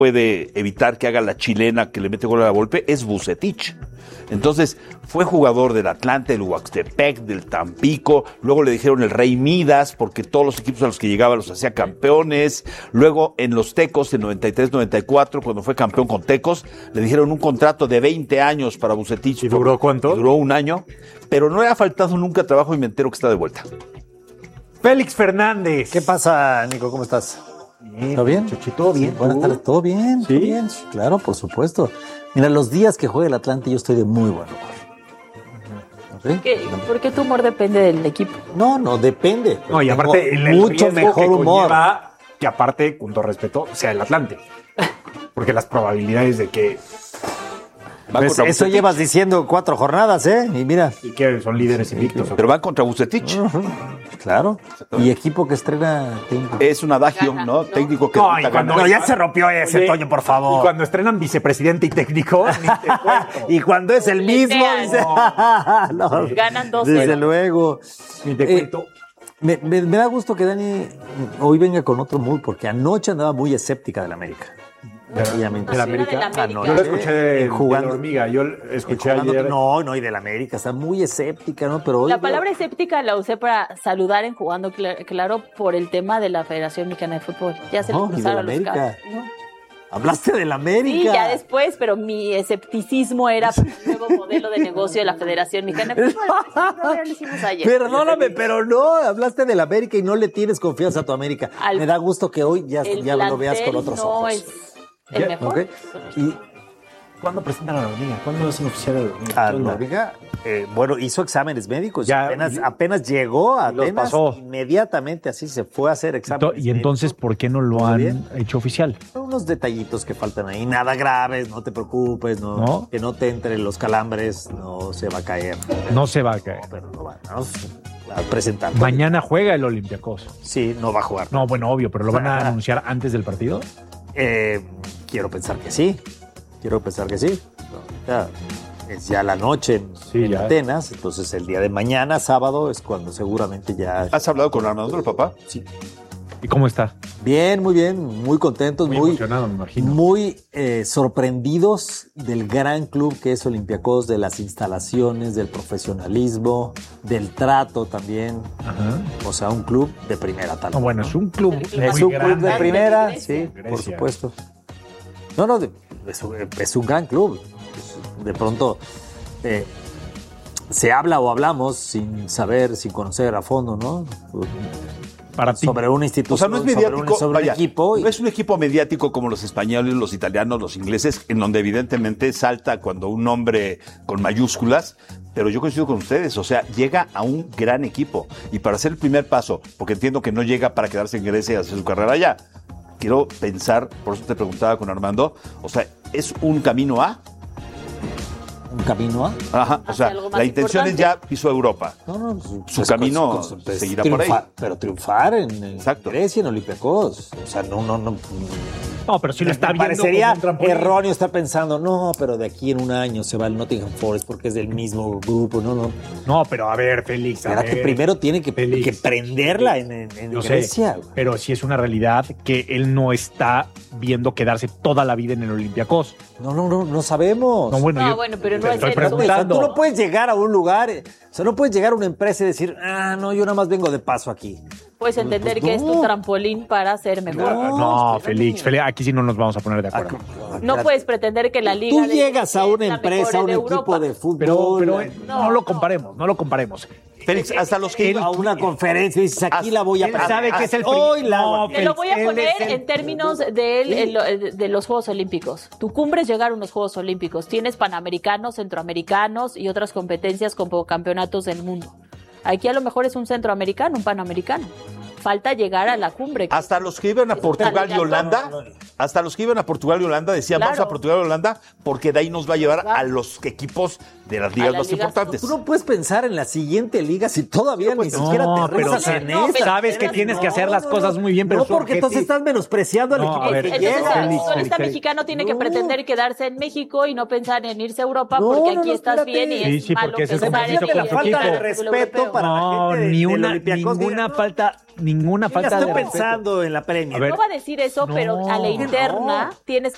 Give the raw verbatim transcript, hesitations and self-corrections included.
puede evitar que haga la chilena que le mete gol a la Volpe es Vucetich. Entonces, fue jugador del Atlante, del Huaxtepec, del Tampico, luego le dijeron el Rey Midas, porque todos los equipos a los que llegaba los hacía campeones, luego en los Tecos, en noventa y tres noventa y cuatro, cuando fue campeón con Tecos, le dijeron un contrato de veinte años para Vucetich. ¿Y duró cuánto? Y duró un año, pero no le ha faltado nunca trabajo y me entero que está de vuelta. Félix Fernández. ¿Qué pasa, Nico? ¿Cómo estás? Bien, ¿Todo bien? Chuchi, ¿todo bien? Sí, buenas ¿Tú? tardes. ¿Todo bien? ¿Sí? ¿Todo bien? Claro, por supuesto. Mira, los días que juega el Atlante yo estoy de muy buen humor. ¿Okay? ¿Qué? ¿Por qué tu humor depende del equipo? No, no, depende. No, y Tengo aparte, el, el mucho riesgo mejor que humor. conlleva que aparte, con todo respeto, sea el Atlante. Porque las probabilidades de que... Pues eso Vucetich. llevas diciendo cuatro jornadas, ¿eh? Y mira. Y que son líderes invictos. Pero van contra Vucetich. Uh-huh. Claro. Y equipo que estrena técnico. Es un adagio, Gana, ¿no? ¿no? Técnico que No, nunca y cuando- gana. No, ya se rompió ese, Oye, Toño, por Y favor. cuando estrenan vicepresidente y técnico, ni te cuento. Y cuando es el mismo, Letean. dice. No, Ganan dos desde cero. luego. Ni te Eh, cuento. Me, me- me da gusto que Dani hoy venga con otro mood, porque anoche andaba muy escéptica del América. Sencillamente. ¿De la Sí, América? de la América. Anoche, Yo lo escuché de, eh, jugando- de la hormiga. Yo escuché jugando- ayer. No, no, y de la América. Está muy escéptica, ¿no? Pero hoy La veo- palabra escéptica la usé para saludar en Jugando Cla- Claro por el tema de la Federación Mexicana de Fútbol. Ya se No, le y de cruzaron la los América. cables. ¿No? Hablaste de la América. Sí, ya después, pero mi escepticismo era por el nuevo modelo de negocio de la Federación Mexicana de Fútbol. No, ya lo hicimos ayer. Perdóname, pero no, hablaste de la América y no le tienes confianza a tu América. Al- Me da gusto que hoy ya, El ya lo veas con plantel otros no ojos. es el Ya, mejor. ¿Ok? Y ¿Cuándo presentan a la hormiga? ¿Cuándo hacen oficial a la hormiga? a ¿Qué onda? la América, eh, bueno, hizo exámenes médicos. Ya, apenas, y- apenas llegó a los Atenas, pasó. inmediatamente así se fue a hacer exámenes. Y entonces, ¿por qué no lo Muy han bien. hecho oficial? Unos detallitos que faltan ahí, nada graves, no te preocupes, no, ¿No? que no te entren los calambres, no se va a caer. No se va a caer. Pero no va vamos a presentar. Mañana juega el Olympiacos. Sí, no va a jugar. No, bueno, obvio, pero ¿lo van a anunciar antes del partido? Eh, quiero pensar que sí. Quiero pensar que sí. Ya, es ya la noche en, Sí, en ya. Atenas, entonces el día de mañana, sábado, es cuando seguramente ya... ¿Has hablado con Armando, el papá? Sí. ¿Y cómo está? Bien, muy bien, muy contentos, Muy muy, emocionado, me imagino. muy eh, sorprendidos del gran club que es Olympiacos, de las instalaciones, del profesionalismo, del trato también. Ajá. O sea, un club de primera tal. No, bueno, es un club Es muy un club grande. de primera, Grecia. sí, por Grecia. supuesto. No, no, de- es, un- es un gran club. De pronto eh, se habla o hablamos sin saber, sin conocer a fondo, ¿no? Para ti. Sobre una O sea, institución, no es sobre mediático, un, sobre un vaya, equipo. y- no es un equipo mediático como los españoles, los italianos, los ingleses, en donde evidentemente salta cuando un nombre con mayúsculas, pero yo coincido con ustedes, o sea, llega a un gran equipo. Y para hacer el primer paso, porque entiendo que no llega para quedarse en Grecia y hacer su carrera allá, quiero pensar, por eso te preguntaba con Armando, o sea, ¿es un camino A? un camino a. Ajá, o Hacia sea, algo más la intención es importante. ya piso Europa. No, no, pues, Su pues, camino con- con- seguirá por ahí. triunfar, pero triunfar en, en Exacto. Grecia, en Olympiacos. O sea, no, no, no. No, pero si lo está Me viendo parecería como un trampolín. erróneo estar pensando, no, pero de aquí en un año se va el Nottingham Forest porque es del mismo grupo. No, no. No, pero a ver, Félix, a Espérate, ver. primero tiene que, Félix, que prenderla en, en, en Yo sé, Grecia. güey. pero sí es una realidad que él no está viendo quedarse toda la vida en el Olympiacos. No, no, no, no sabemos. No, bueno, No, yo bueno, pero no te es estoy el O sea, preguntando. tú no puedes llegar a un lugar, eh, o sea, no puedes llegar a una empresa y decir, ah, no, yo nada más vengo de paso aquí. Puedes entender Pues que es tu no. trampolín para ser mejor. No, No, Félix, Félix, aquí sí no nos vamos a poner de acuerdo. No puedes pretender que la liga Tú de llegas a es una la empresa, a mejor un de equipo Europa. de fútbol, Pero, pero eh, no, No, lo no. comparemos, no lo comparemos. Félix, hasta los que a una conferencia y dices, aquí la voy a Él sabe que es el Hoy la No, Te lo voy a Él poner es el- en términos de, él, en lo- de los Juegos Olímpicos. Tu cumbre es llegar a unos Juegos Olímpicos. Tienes panamericanos, centroamericanos y otras competencias como campeonatos del mundo. Aquí a lo mejor es un centroamericano, un panamericano. Falta llegar a la cumbre. Hasta los que iban a Es Portugal y obligatorio. Holanda, hasta los que iban a Portugal y Holanda decían, Claro. vamos a Portugal y Holanda, porque de ahí nos va a llevar Claro. a los equipos de las ligas las más ligas. importantes. Tú no puedes pensar en la siguiente liga si todavía ni siquiera No, te pero rezas en no, esa. pero- sabes que tienes que hacer las cosas muy bien, pero no, su porque entonces objetivo- estás menospreciando al No, equipo a ver, que Entonces, llega. el Félix, futbolista Félix, mexicano tiene no. que pretender quedarse en México y no pensar en irse a Europa No, porque no, aquí no, estás espérate. bien y Sí, es sí, malo porque es el pensar en compromiso ir con a tu falta equipo. de fútbol respeto europeo. para la No, gente de- ni del una, Olympiacos, ninguna diga, falta, ninguna Mira, falta estoy de respeto. pensando en la Premier. A ver. No va a decir eso, No. pero a la interna tienes